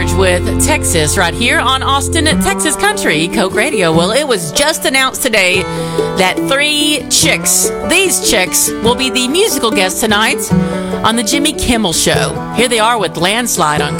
George with Texas right here on Austin, Texas Country Coke Radio. Well, it was just announced today that these chicks, will be the musical guests tonight on the Jimmy Kimmel Show. Here they are with Landslide on